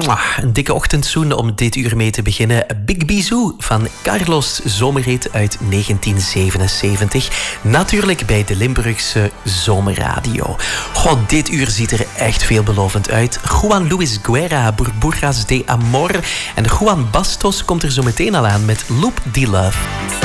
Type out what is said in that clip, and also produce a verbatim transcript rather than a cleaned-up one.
Een dikke ochtendzoen om dit uur mee te beginnen. Big Bisou van Carlos Zomerrit uit negentien zevenenzeventig. Natuurlijk bij de Limburgse Zomerradio. God, dit uur ziet er echt veelbelovend uit. Juan Luis Guerra, Burbujas de Amor. En Juan Bastos komt er zo meteen al aan met Loop de Love.